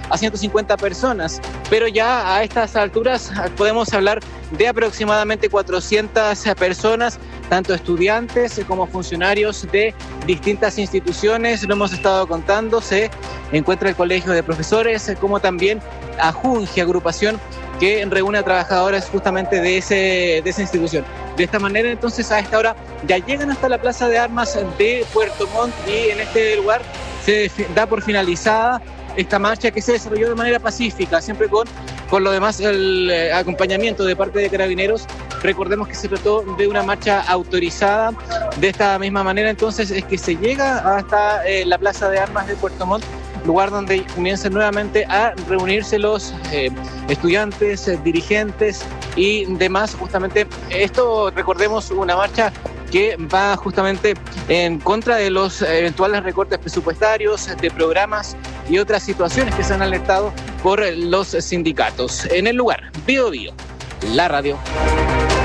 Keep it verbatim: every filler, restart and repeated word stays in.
a ciento cincuenta personas, pero ya a estas alturas podemos hablar de aproximadamente cuatrocientas personas, tanto estudiantes como funcionarios de distintas instituciones. Lo hemos estado contando, se encuentra el Colegio de Profesores, como también AJUNGE, agrupación que reúne a trabajadores justamente de, ese, de esa institución. De esta manera, entonces, a esta hora ya llegan hasta la Plaza de Armas de Puerto Montt y en este lugar se da por finalizada esta marcha que se desarrolló de manera pacífica, siempre con, por lo demás, el eh, acompañamiento de parte de Carabineros. Recordemos que se trató de una marcha autorizada. De esta misma manera, entonces, es que se llega hasta eh, la Plaza de Armas de Puerto Montt, lugar donde comienzan nuevamente a reunirse los eh, estudiantes, eh, dirigentes y demás. Justamente esto, recordemos, una marcha que va justamente en contra de los eventuales recortes presupuestarios, de programas y otras situaciones que se han alertado por los sindicatos. En el lugar, Bio Bio, la radio.